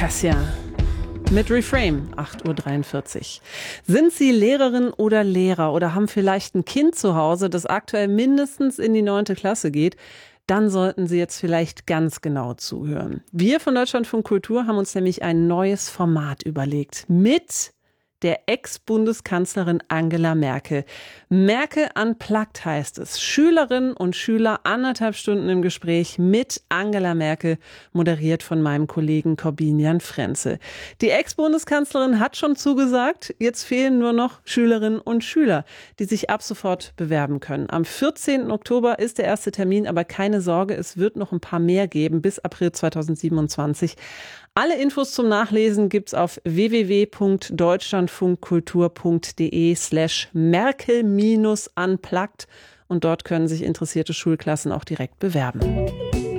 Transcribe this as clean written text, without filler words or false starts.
Cassia mit Reframe, 8:43 Uhr. Sind Sie Lehrerin oder Lehrer oder haben vielleicht ein Kind zu Hause, das aktuell mindestens in die 9. Klasse geht? Dann sollten Sie jetzt vielleicht ganz genau zuhören. Wir von Deutschlandfunk Kultur haben uns nämlich ein neues Format überlegt mit der Ex-Bundeskanzlerin Angela Merkel. Merkel Unplugged heißt es. Schülerinnen und Schüler 1,5 Stunden im Gespräch mit Angela Merkel, moderiert von meinem Kollegen Corbinian Frenzel. Die Ex-Bundeskanzlerin hat schon zugesagt, jetzt fehlen nur noch Schülerinnen und Schüler, die sich ab sofort bewerben können. Am 14. Oktober ist der erste Termin, aber keine Sorge, es wird noch ein paar mehr geben bis April 2027. Alle Infos zum Nachlesen gibt's auf www.deutschlandfunkkultur.de/Merkel-Unplugged und dort können sich interessierte Schulklassen auch direkt bewerben.